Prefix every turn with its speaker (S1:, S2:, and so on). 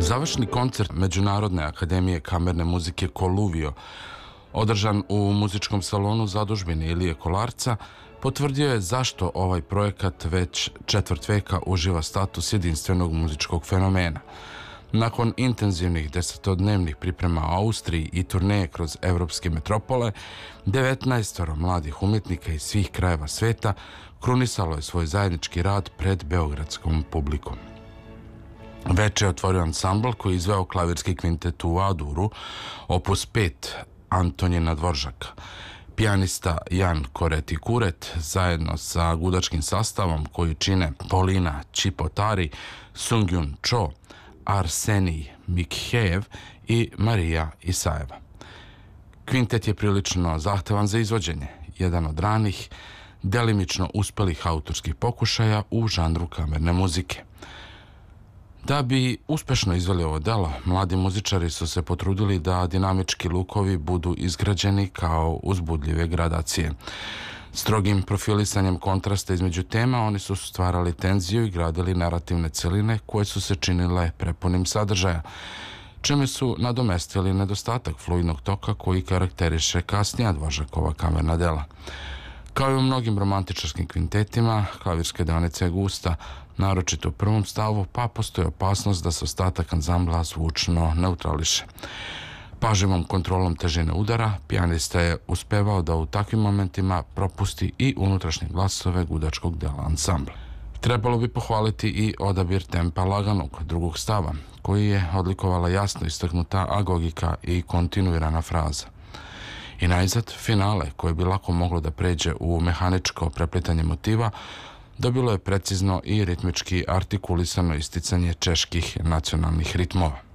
S1: Završni koncert Međunarodne akademije kamerne muzike Koluvio, održan u muzičkom salonu zadužbine Ilije Kolarca, potvrdio je zašto ovaj projekat već četvrt veka uživa status jedinstvenog muzičkog fenomena. Nakon intenzivnih desetodnevnih priprema u Austriji i turneje kroz evropske metropole, 19 mladih umjetnika iz svih krajeva sveta krunisalo je svoj zajednički rad pred beogradskom publikom. Veče je otvorio ansambl koji je izveo klavirski kvintet u A-duru, opus 5 Antonina Dvoržaka. Pijanista Jan Koreti-Kuret zajedno sa gudačkim sastavom koji čine Polina Čipotari, Sungyun Cho, Arsenij Mikhejev i Marija Isajeva. Kvintet je prilično zahtevan za izvođenje, jedan od ranih, delimično uspelih autorskih pokušaja u žanru kamerne muzike. Da bi uspešno izveli ovo delo, mladi muzičari su se potrudili da dinamički lukovi budu izgrađeni kao uzbudljive gradacije. Strogim profilisanjem kontrasta između tema oni su stvarali tenziju i gradili narativne celine koje su se činile prepunim sadržaja, čime su nadomestili nedostatak fluidnog toka koji karakteriše kasnija Dvoržakova kamerna dela. Kao i u mnogim romantičarskim kvintetima, klavirska deonica je gusta, naročito u prvom stavu, pa postoji opasnost da se ostatak ansambla zvučno neutrališe. Pažljivom kontrolom težine udara, pijanista je uspevao da u takvim momentima propusti i unutrašnje glasove gudačkog dela ansambla. Trebalo bi pohvaliti i odabir tempa laganog drugog stava, koji je odlikovala jasno istaknuta agogika i kontinuirana fraza. I najzad, finale, koje bi lako moglo da pređe u mehaničko preplitanje motiva, dobilo je precizno i ritmički artikulisano isticanje čeških nacionalnih ritmova.